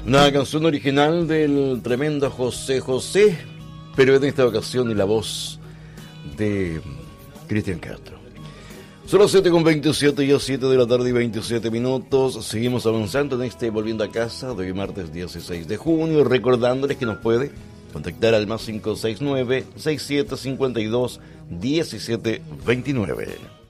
Una canción original del tremendo José José, pero en esta ocasión en la voz de Cristian Castro. Son las 7:27, ya 7 de la tarde y 27 minutos. Seguimos avanzando en este Volviendo a Casa de hoy martes 16 de junio. Recordándoles que nos puede contactar al más 569-6752-1729.